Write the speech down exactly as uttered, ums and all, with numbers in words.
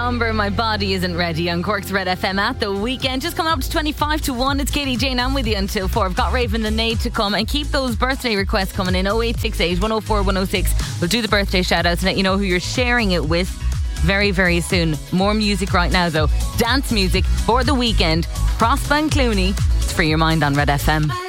Somber, My Body Isn't Ready on Cork's Red F M at the weekend. Just coming up to twenty-five to one. It's Katie Jane. I'm with you until four. I've got Raven the Nade to come, and keep those birthday requests coming in. oh eight six eight, one oh four, one oh six. We'll do the birthday shout outs and let you know who you're sharing it with very, very soon. More music right now though. Dance music for the weekend. Prosper and Clooney. It's Free Your Mind on Red F M.